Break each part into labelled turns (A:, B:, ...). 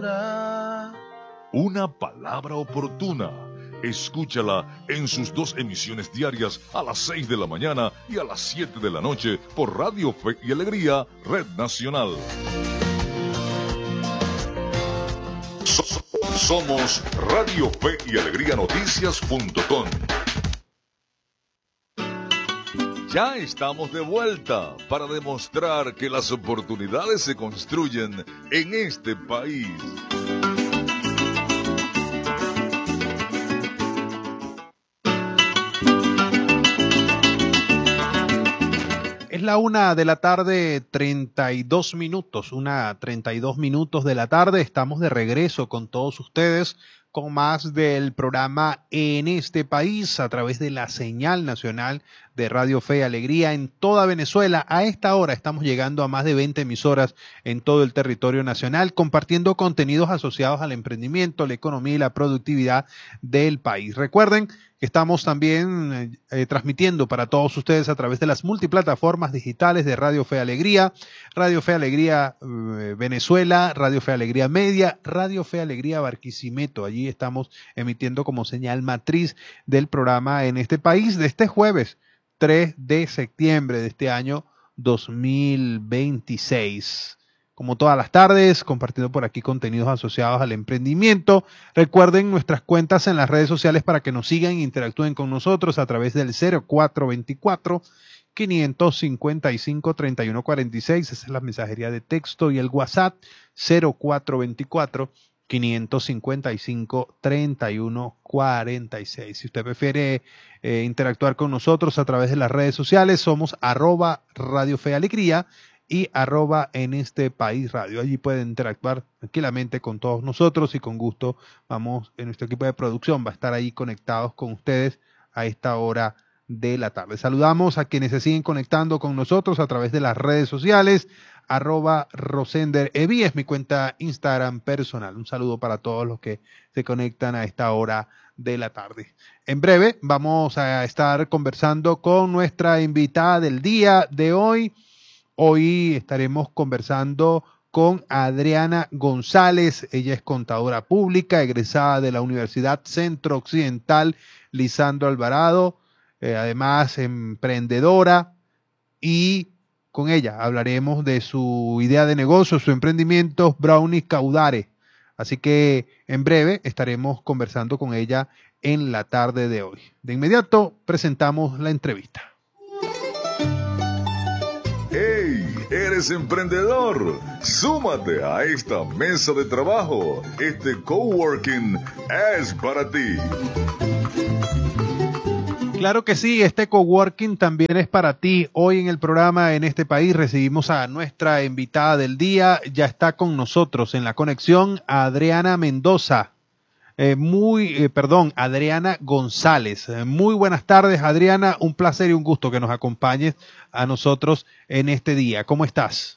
A: ternura.
B: Una palabra oportuna. Escúchala en sus 2 emisiones diarias a las 6 de la mañana y a las 7 de la noche por Radio Fe y Alegría, Red Nacional. Somos Radio Fe y Alegría Noticias.com. Ya estamos de vuelta para demostrar que las oportunidades se construyen en este país.
C: Es la 1 de la tarde, 32 minutos, 1:32 minutos de la tarde. Estamos de regreso con todos ustedes con más del programa En este País a través de la señal nacional de Radio Fe y Alegría en toda Venezuela. A esta hora estamos llegando a más de 20 emisoras en todo el territorio nacional, compartiendo contenidos asociados al emprendimiento, la economía y la productividad del país. Recuerden que estamos también transmitiendo para todos ustedes a través de las multiplataformas digitales de Radio Fe Alegría Venezuela, Radio Fe Alegría Media, Radio Fe Alegría Barquisimeto. Allí estamos emitiendo como señal matriz del programa En este País de este jueves 3 de septiembre de este año 2026. Como todas las tardes, compartiendo por aquí contenidos asociados al emprendimiento. Recuerden nuestras cuentas en las redes sociales para que nos sigan e interactúen con nosotros a través del 0424-555-3146. Esa es la mensajería de texto y el WhatsApp 0424-555-3146. Si usted prefiere interactuar con nosotros a través de las redes sociales, somos @Radio Fe Alegría y @En este País Radio. Allí pueden interactuar tranquilamente con todos nosotros y con gusto en nuestro equipo de producción va a estar ahí conectados con ustedes a esta hora de la tarde. Saludamos a quienes se siguen conectando con nosotros a través de las redes sociales. @RosenderEvi es mi cuenta Instagram personal. Un saludo para todos los que se conectan a esta hora de la tarde. En breve vamos a estar conversando con nuestra invitada del día de hoy. Hoy estaremos conversando con Adriana González. Ella es contadora pública, egresada de la Universidad Centro Occidental Lisandro Alvarado, además emprendedora, y con ella hablaremos de su idea de negocio, su emprendimiento Brownies Caudare. Así que en breve estaremos conversando con ella en la tarde de hoy. De inmediato presentamos la entrevista.
B: ¡Hey! ¿Eres emprendedor? Súmate a esta mesa de trabajo. Este coworking es para ti.
C: Claro que sí, este coworking también es para ti. Hoy en el programa En este País recibimos a nuestra invitada del día. Ya está con nosotros en la conexión Adriana Mendoza. Adriana González. Muy buenas tardes, Adriana. Un placer y un gusto que nos acompañes a nosotros en este día. ¿Cómo estás?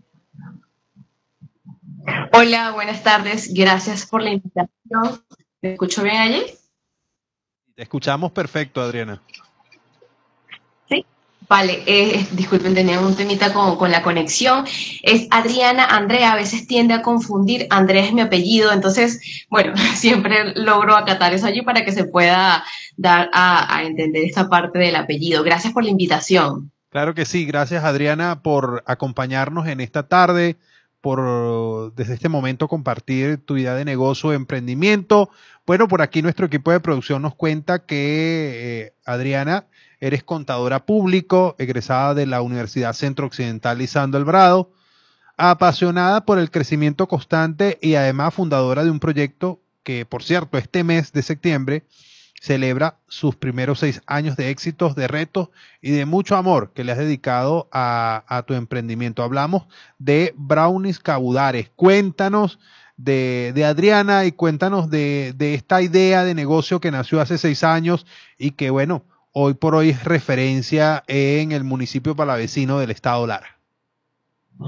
D: Hola, buenas tardes. Gracias por la invitación. ¿Me escucho bien allí?
C: Te escuchamos perfecto, Adriana.
D: Sí. Vale, disculpen, tenía un temita con la conexión. Es Adriana Andrea, a veces tiende a confundir. Andrea es mi apellido, entonces, bueno, siempre logro acatar eso allí para que se pueda dar a entender esta parte del apellido. Gracias por la invitación.
C: Claro que sí, gracias Adriana por acompañarnos en esta tarde, por desde este momento compartir tu idea de negocio, emprendimiento. Bueno, por aquí nuestro equipo de producción nos cuenta que Adriana, eres contadora público, egresada de la Universidad Centro Occidental Lisandro Alvarado, apasionada por el crecimiento constante y además fundadora de un proyecto que, por cierto, este mes de septiembre celebra sus primeros 6 años de éxitos, de retos y de mucho amor que le has dedicado a tu emprendimiento. Hablamos de Brownies Caudare. Cuéntanos de Adriana y cuéntanos de esta idea de negocio que nació hace 6 años y que, bueno, hoy por hoy es referencia en el municipio palavecino del estado Lara.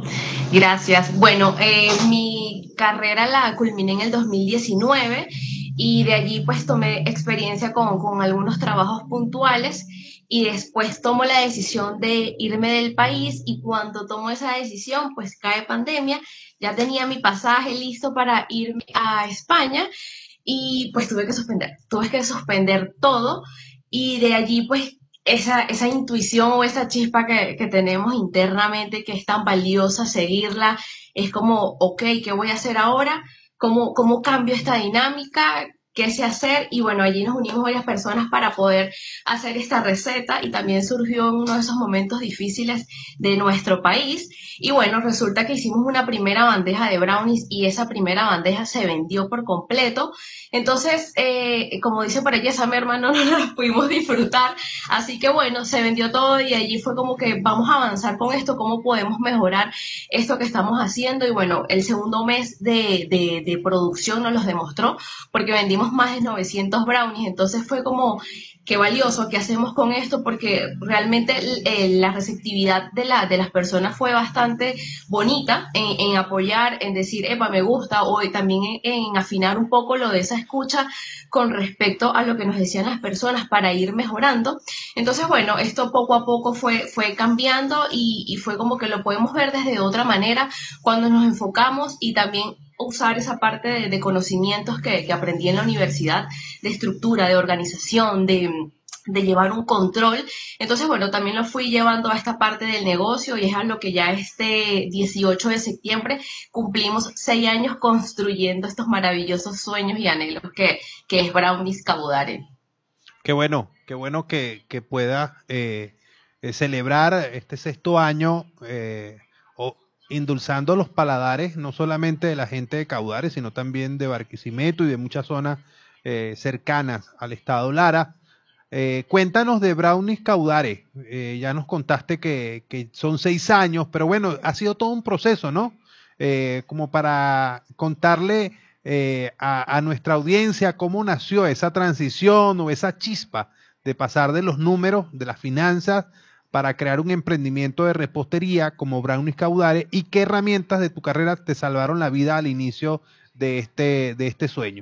D: Gracias. Bueno, mi carrera la culminé en el 2019 y de allí pues tomé experiencia con algunos trabajos puntuales y después tomo la decisión de irme del país y cuando tomo esa decisión pues cae pandemia, ya tenía mi pasaje listo para irme a España y pues tuve que suspender todo y de allí pues esa intuición o esa chispa que tenemos internamente que es tan valiosa, seguirla, es como, ok, ¿qué voy a hacer ahora? ¿Cómo cambio esta dinámica? ¿Qué sé hacer? Y bueno, allí nos unimos varias personas para poder hacer esta receta y también surgió en uno de esos momentos difíciles de nuestro país. Y bueno, resulta que hicimos una primera bandeja de brownies y esa primera bandeja se vendió por completo. Entonces, como dice por allí, esa merma no nos la pudimos disfrutar. Así que bueno, se vendió todo y allí fue como que vamos a avanzar con esto, cómo podemos mejorar esto que estamos haciendo. Y bueno, el segundo mes de producción nos los demostró porque vendimos más de 900 brownies. Entonces fue como qué valioso, qué hacemos con esto, porque realmente la receptividad de las personas fue bastante bonita en apoyar, en decir, epa, me gusta, o también en afinar un poco lo de esa escucha con respecto a lo que nos decían las personas para ir mejorando. Entonces, bueno, esto poco a poco fue cambiando y fue como que lo podemos ver desde otra manera cuando nos enfocamos y también usar esa parte de conocimientos que aprendí en la universidad, de estructura, de organización, de llevar un control. Entonces, bueno, también lo fui llevando a esta parte del negocio y es a lo que ya este 18 de septiembre cumplimos 6 años construyendo estos maravillosos sueños y anhelos que es Brownies Cabudare.
C: Qué bueno que pueda celebrar este sexto año endulzando los paladares, no solamente de la gente de Caudare, sino también de Barquisimeto y de muchas zonas cercanas al estado Lara. Cuéntanos de Brownies Caudare. Ya nos contaste que son 6 años, pero bueno, ha sido todo un proceso, ¿no? Como para contarle a nuestra audiencia cómo nació esa transición o esa chispa de pasar de los números, de las finanzas, para crear un emprendimiento de repostería como Brownies Caudare y qué herramientas de tu carrera te salvaron la vida al inicio de este sueño.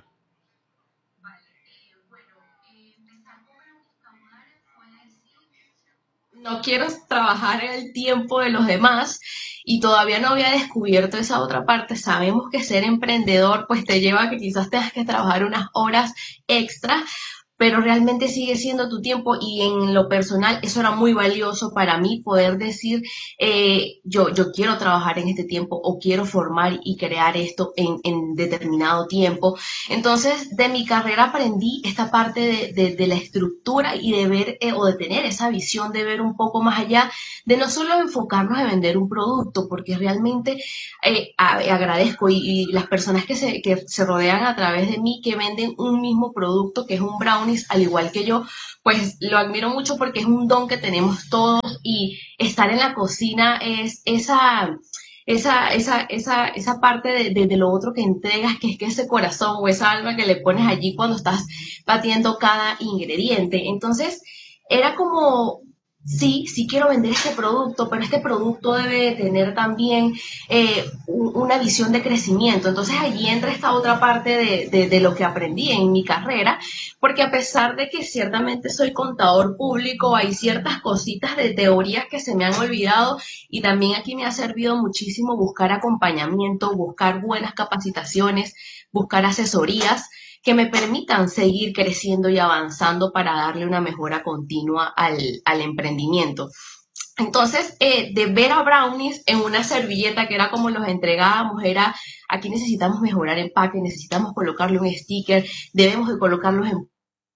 D: No quiero trabajar en el tiempo de los demás y todavía no había descubierto esa otra parte. Sabemos que ser emprendedor pues te lleva a que quizás tengas que trabajar unas horas extras, pero realmente sigue siendo tu tiempo y en lo personal eso era muy valioso para mí poder decir yo quiero trabajar en este tiempo o quiero formar y crear esto en determinado tiempo. Entonces de mi carrera aprendí esta parte de la estructura y de ver o de tener esa visión de ver un poco más allá, de no solo enfocarnos en vender un producto, porque realmente agradezco y las personas que se rodean a través de mí que venden un mismo producto que es un brownies al igual que yo, pues lo admiro mucho porque es un don que tenemos todos y estar en la cocina es esa parte de lo otro que entregas, que es que ese corazón o esa alma que le pones allí cuando estás batiendo cada ingrediente. Entonces, era como sí quiero vender este producto, pero este producto debe tener también una visión de crecimiento. Entonces allí entra esta otra parte de lo que aprendí en mi carrera, porque a pesar de que ciertamente soy contador público, hay ciertas cositas de teorías que se me han olvidado y también aquí me ha servido muchísimo buscar acompañamiento, buscar buenas capacitaciones, buscar asesorías que me permitan seguir creciendo y avanzando para darle una mejora continua al emprendimiento. Entonces, de ver a brownies en una servilleta que era como los entregábamos, era aquí necesitamos mejorar empaque, necesitamos colocarle un sticker, debemos de colocarlos en...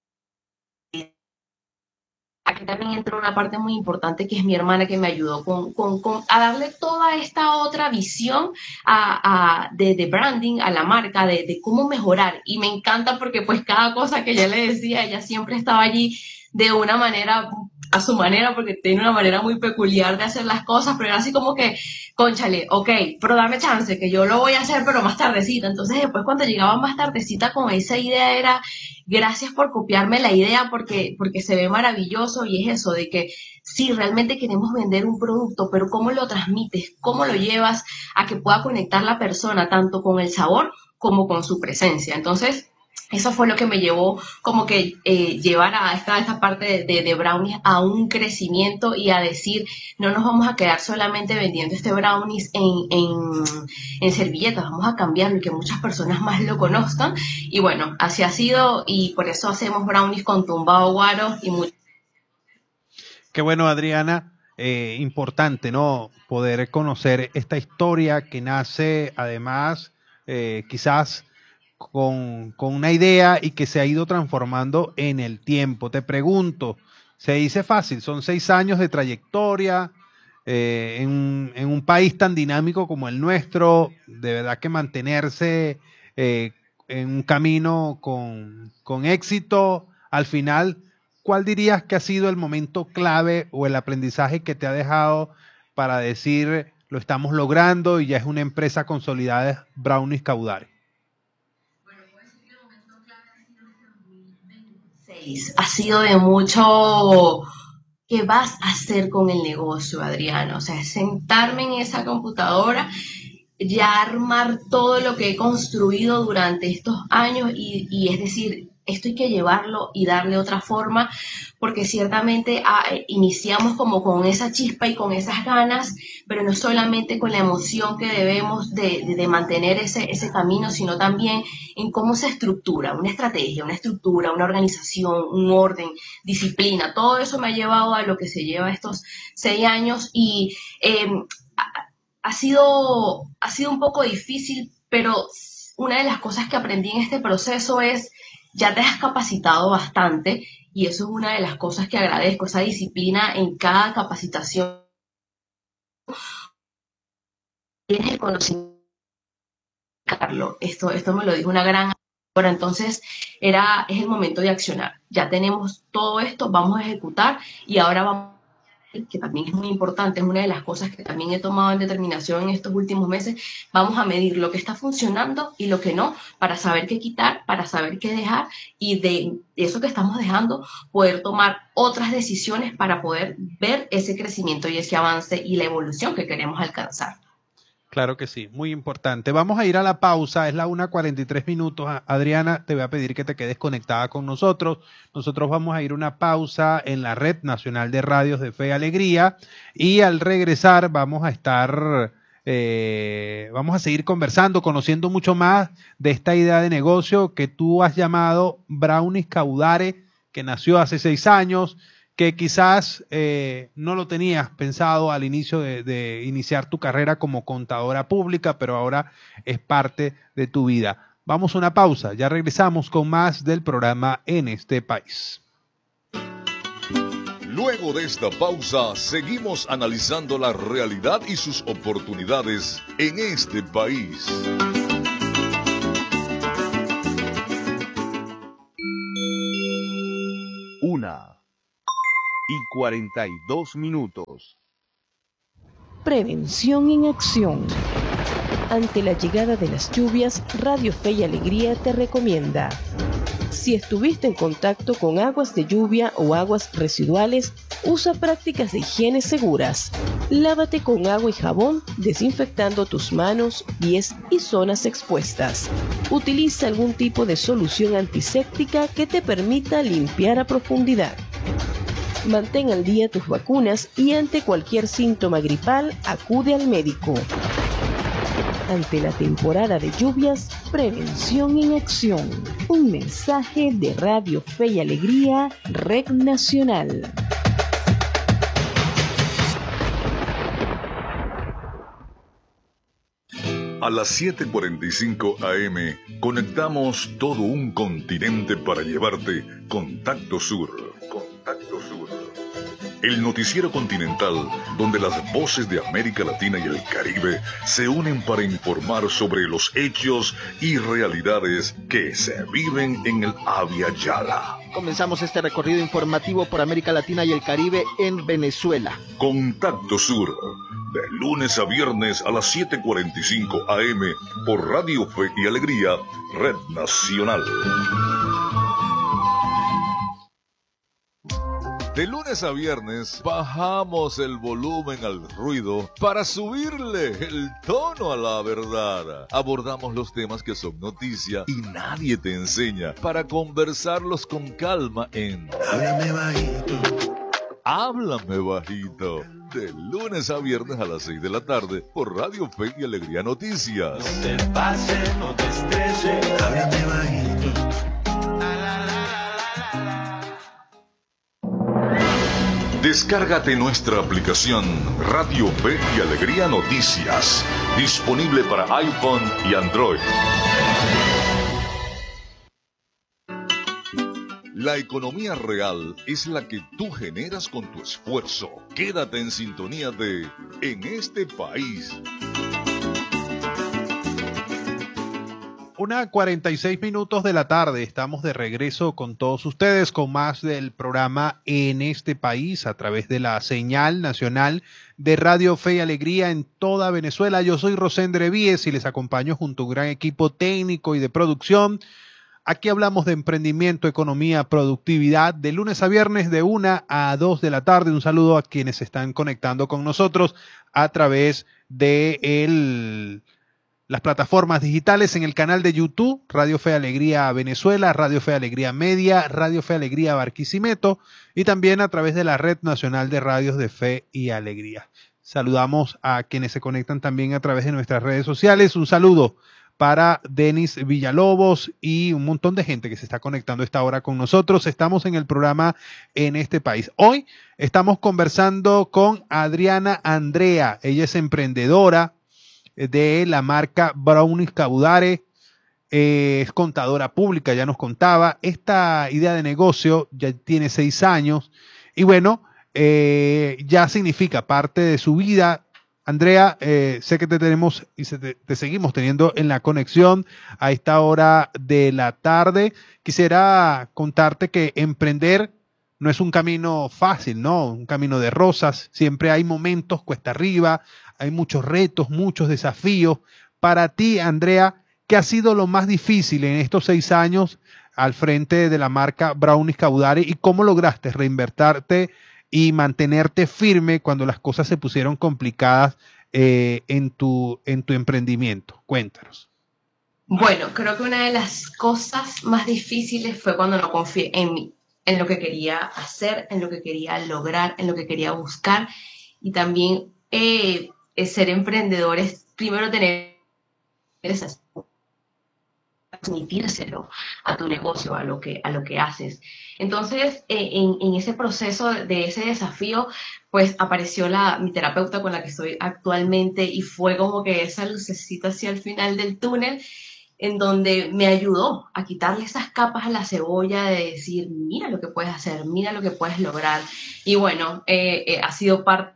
D: Aquí también entra una parte muy importante que es mi hermana que me ayudó a darle toda esta otra visión de branding a la marca, de cómo mejorar. Y me encanta porque pues cada cosa que yo le decía, ella siempre estaba allí de una manera, a su manera, porque tiene una manera muy peculiar de hacer las cosas, pero era así como que, cónchale, ok, pero dame chance, que yo lo voy a hacer, pero más tardecita. Entonces después cuando llegaba más tardecita con esa idea era, gracias por copiarme la idea, porque se ve maravilloso y es eso, de que sí, realmente queremos vender un producto, pero cómo lo transmites, cómo lo llevas a que pueda conectar la persona tanto con el sabor como con su presencia. Entonces, Eso fue lo que me llevó como que llevar a esta parte de brownies a un crecimiento y a decir, no nos vamos a quedar solamente vendiendo este brownies en servilletas, vamos a cambiarlo y que muchas personas más lo conozcan. Y bueno, así ha sido y por eso hacemos brownies con tumbado guaro y mucho.
C: Qué bueno, Adriana. Importante, ¿no? Poder conocer esta historia que nace además quizás con una idea y que se ha ido transformando en el tiempo. Te pregunto, se dice fácil, son 6 años de trayectoria en un país tan dinámico como el nuestro, de verdad que mantenerse en un camino con éxito, al final, ¿cuál dirías que ha sido el momento clave o el aprendizaje que te ha dejado para decir lo estamos logrando y ya es una empresa consolidada, Brownies Caudare?
D: Ha sido de mucho, ¿qué vas a hacer con el negocio, Adriana? O sea, sentarme en esa computadora, ya armar todo lo que he construido durante estos años y es decir, esto hay que llevarlo y darle otra forma, porque ciertamente iniciamos como con esa chispa y con esas ganas, pero no solamente con la emoción que debemos de mantener ese camino, sino también en cómo se estructura, una estrategia, una estructura, una organización, un orden, disciplina. Todo eso me ha llevado a lo que se lleva estos 6 años y ha sido un poco difícil, pero una de las cosas que aprendí en este proceso es, ya te has capacitado bastante y eso es una de las cosas que agradezco, esa disciplina en cada capacitación. Tienes el conocimiento, Carlos, esto me lo dijo una gran... Ahora entonces es el momento de accionar. Ya tenemos todo esto, vamos a ejecutar y ahora vamos, que también es muy importante, es una de las cosas que también he tomado en determinación en estos últimos meses, vamos a medir lo que está funcionando y lo que no, para saber qué quitar, para saber qué dejar y de eso que estamos dejando, poder tomar otras decisiones para poder ver ese crecimiento y ese avance y la evolución que queremos alcanzar.
C: Claro que sí, muy importante. Vamos a ir a la pausa, es la 1:43. Adriana, te voy a pedir que te quedes conectada con nosotros. Nosotros vamos a ir a una pausa en la Red Nacional de Radios de Fe y Alegría y al regresar vamos a seguir conversando, conociendo mucho más de esta idea de negocio que tú has llamado Brownies Caudare, que nació hace 6 años, que quizás no lo tenías pensado al inicio de iniciar tu carrera como contadora pública, pero ahora es parte de tu vida. Vamos a una pausa, ya regresamos con más del programa En este País.
B: Luego de esta pausa, seguimos analizando la realidad y sus oportunidades en este país.
A: Una y 42 minutos.
E: Prevención en acción. Ante la llegada de las lluvias, Radio Fe y Alegría te recomienda: si estuviste en contacto con aguas de lluvia o aguas residuales, usa prácticas de higiene seguras. Lávate con agua y jabón, desinfectando tus manos, pies y zonas expuestas. Utiliza algún tipo de solución antiséptica que te permita limpiar a profundidad. Mantén al día tus vacunas y ante cualquier síntoma gripal, acude al médico. Ante la temporada de lluvias, prevención en acción. Un mensaje de Radio Fe y Alegría, Red Nacional.
B: A las 7:45 AM conectamos todo un continente para llevarte Contacto Sur. Contacto Sur. El noticiero continental donde las voces de América Latina y el Caribe se unen para informar sobre los hechos y realidades que se viven en el Abya Yala.
F: Comenzamos este recorrido informativo por América Latina y el Caribe en Venezuela.
B: Contacto Sur, de lunes a viernes a las 7:45 AM por Radio Fe y Alegría, Red Nacional. De lunes a viernes bajamos el volumen al ruido para subirle el tono a la verdad. Abordamos los temas que son noticia y nadie te enseña para conversarlos con calma en Háblame Bajito. Háblame Bajito. De lunes a viernes a las 6 de la tarde por Radio Fe y Alegría Noticias.
G: No te pases, no te estreses, háblame bajito.
B: Descárgate nuestra aplicación Radio Fe y Alegría Noticias, disponible para iPhone y Android. La economía real es la que tú generas con tu esfuerzo. Quédate en sintonía de En este país.
C: 1:46 de la tarde, estamos de regreso con todos ustedes con más del programa En este país a través de la señal nacional de Radio Fe y Alegría en toda Venezuela. Yo soy Rosendre Víez y les acompaño junto a un gran equipo técnico y de producción. Aquí hablamos de emprendimiento, economía, productividad, de lunes a viernes de 1 a 2 de la tarde. Un saludo a quienes se están conectando con nosotros a través de las plataformas digitales en el canal de YouTube, Radio Fe Alegría Venezuela, Radio Fe Alegría Media, Radio Fe Alegría Barquisimeto y también a través de la Red Nacional de Radios de Fe y Alegría. Saludamos a quienes se conectan también a través de nuestras redes sociales. Un saludo para Denis Villalobos y un montón de gente que se está conectando a esta hora con nosotros. Estamos en el programa En este país. Hoy estamos conversando con Adriana Andrea. Ella es emprendedora de la marca Brownies Cabudare, es contadora pública, ya nos contaba. Esta idea de negocio ya tiene 6 años y bueno, ya significa parte de su vida. Andrea, sé que te tenemos y te seguimos teniendo en la conexión a esta hora de la tarde. Quisiera contarte que emprender no es un camino fácil, ¿no? Un camino de rosas. Siempre hay momentos cuesta arriba, hay muchos retos, muchos desafíos. Para ti, Andrea, ¿qué ha sido lo más difícil en estos 6 años al frente de la marca Brownies Cabudare y cómo lograste reinvertirte y mantenerte firme cuando las cosas se pusieron complicadas en tu emprendimiento? Cuéntanos.
D: Bueno, creo que una de las cosas más difíciles fue cuando no confié en mí, en lo que quería hacer, en lo que quería lograr, en lo que quería buscar. Y también ser emprendedor es primero tener esas, transmitírselo a tu negocio, a lo que haces. Entonces, en ese proceso de ese desafío, pues apareció mi terapeuta con la que estoy actualmente y fue como que esa lucecita hacia el final del túnel, en donde me ayudó a quitarle esas capas a la cebolla de decir, mira lo que puedes hacer, mira lo que puedes lograr. Y bueno, ha sido parte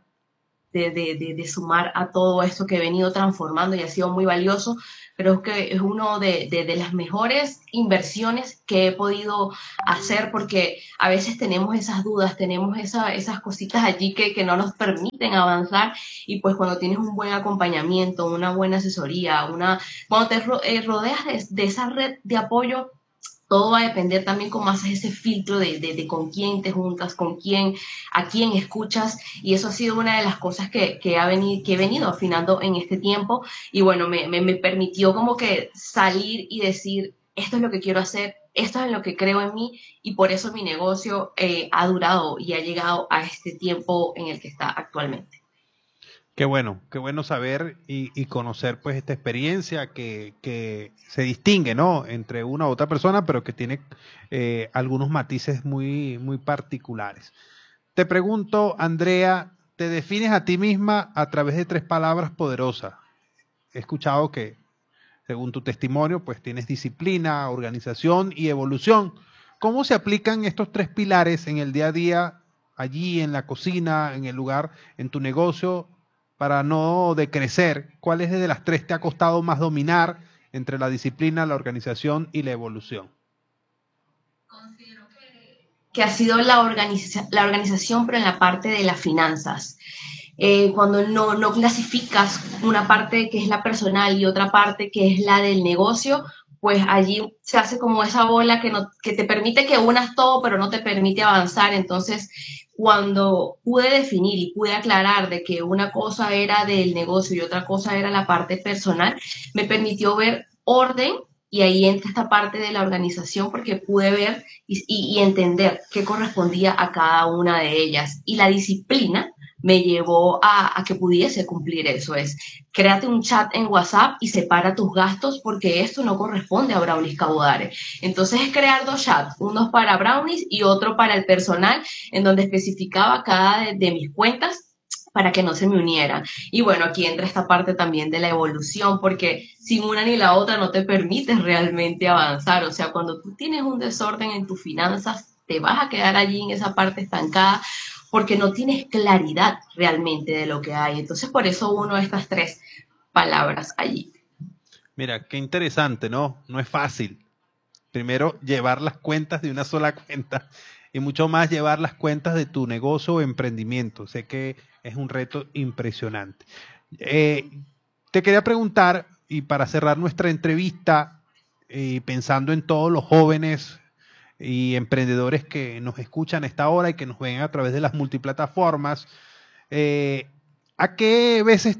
D: de sumar a todo esto que he venido transformando y ha sido muy valioso. Creo que es una de las mejores inversiones que he podido hacer, porque a veces tenemos esas dudas, tenemos esas cositas allí que no nos permiten avanzar, y pues cuando tienes un buen acompañamiento, una buena asesoría, cuando te rodeas de esa red de apoyo, todo va a depender también cómo haces ese filtro de con quién te juntas, a quién escuchas, y eso ha sido una de las cosas que he venido afinando en este tiempo, y bueno, me permitió como que salir y decir, esto es lo que quiero hacer, esto es en lo que creo en mí, y por eso mi negocio ha durado y ha llegado a este tiempo en el que está actualmente.
C: Qué bueno saber y conocer pues esta experiencia que se distingue, ¿no?, entre una u otra persona, pero que tiene algunos matices muy, muy particulares. Te pregunto, Andrea, ¿te defines a ti misma a través de 3 palabras poderosas? He escuchado que, según tu testimonio, pues tienes disciplina, organización y evolución. ¿Cómo se aplican estos 3 pilares en el día a día, allí en la cocina, en el lugar, en tu negocio, para no decrecer? ¿Cuáles de las 3 te ha costado más dominar entre la disciplina, la organización y la evolución?
D: Considero que ha sido la organización, pero en la parte de las finanzas. Cuando no clasificas una parte que es la personal y otra parte que es la del negocio, pues allí se hace como esa bola que te permite que unas todo, pero no te permite avanzar. Entonces, cuando pude definir y pude aclarar de que una cosa era del negocio y otra cosa era la parte personal, me permitió ver orden y ahí entra esta parte de la organización porque pude ver y entender qué correspondía a cada una de ellas. Y la disciplina me llevó a que pudiese cumplir eso. Es, créate un chat en WhatsApp y separa tus gastos porque esto no corresponde a Brownies Caudare. Entonces es crear dos chats, uno para Brownies y otro para el personal, en donde especificaba cada de mis cuentas para que no se me unieran. Y bueno, aquí entra esta parte también de la evolución, porque sin una ni la otra no te permites realmente avanzar. O sea, cuando tú tienes un desorden en tus finanzas, te vas a quedar allí en esa parte estancada porque no tienes claridad realmente de lo que hay. Entonces, por eso uno de estas tres palabras allí.
C: Mira, qué interesante, ¿no? No es fácil. Primero, llevar las cuentas de una sola cuenta y mucho más llevar las cuentas de tu negocio o emprendimiento. Sé que es un reto impresionante. Te quería preguntar, y para cerrar nuestra entrevista, pensando en todos los jóvenes y emprendedores que nos escuchan a esta hora y que nos ven a través de las multiplataformas, ¿a qué veces,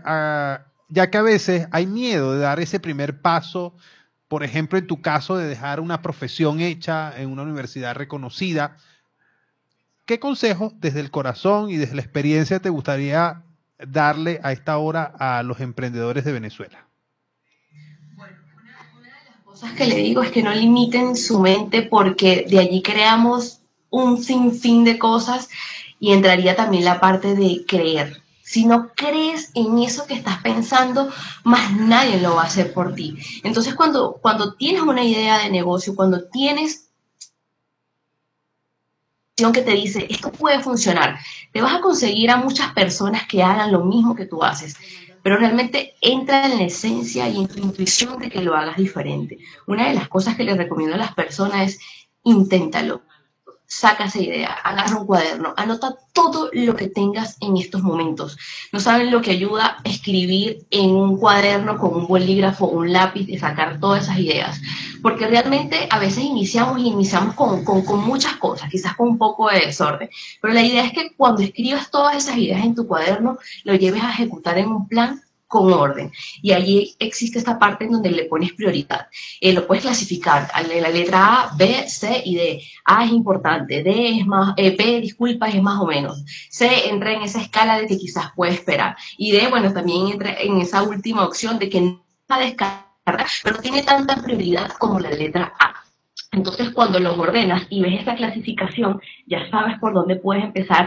C: ya que a veces hay miedo de dar ese primer paso? Por ejemplo, en tu caso de dejar una profesión hecha en una universidad reconocida, ¿qué consejos desde el corazón y desde la experiencia te gustaría darle a esta hora a los emprendedores de Venezuela?
D: Bueno, una de las cosas que le digo es que no limiten su mente porque de allí creamos un sinfín de cosas y entraría también la parte de creer. Si no crees en eso que estás pensando, más nadie lo va a hacer por ti. Entonces, cuando tienes una idea de negocio, cuando tienes que te dice, esto puede funcionar, te vas a conseguir a muchas personas que hagan lo mismo que tú haces, pero realmente entra en la esencia y en tu intuición de que lo hagas diferente. Una de las cosas que les recomiendo a las personas es, inténtalo. Saca esa idea, agarra un cuaderno, anota todo lo que tengas en estos momentos. No saben lo que ayuda a escribir en un cuaderno con un bolígrafo, un lápiz, de sacar todas esas ideas. Porque realmente a veces iniciamos con muchas cosas, quizás con un poco de desorden. Pero la idea es que cuando escribas todas esas ideas en tu cuaderno, lo lleves a ejecutar en un plan con orden. Y allí existe esta parte en donde le pones prioridad. Lo puedes clasificar. La letra A, B, C y D. A es importante, D es más, B, disculpa, es más o menos. C entra en esa escala de que quizás puede esperar. Y D, bueno, también entra en esa última opción de que no va a descargar, pero no tiene tanta prioridad como la letra A. Entonces, cuando los ordenas y ves esa clasificación, ya sabes por dónde puedes empezar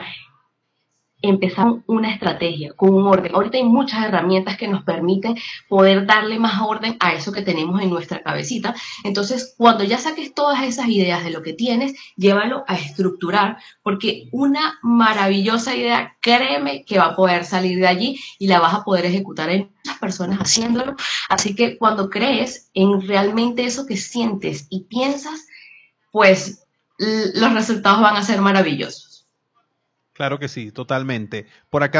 D: una estrategia, con un orden. Ahorita hay muchas herramientas que nos permiten poder darle más orden a eso que tenemos en nuestra cabecita. Entonces, cuando ya saques todas esas ideas de lo que tienes, llévalo a estructurar, porque una maravillosa idea, créeme que va a poder salir de allí y la vas a poder ejecutar. Hay muchas personas haciéndolo. Así que cuando crees en realmente eso que sientes y piensas, pues los resultados van a ser maravillosos.
C: Claro que sí, totalmente. Por acá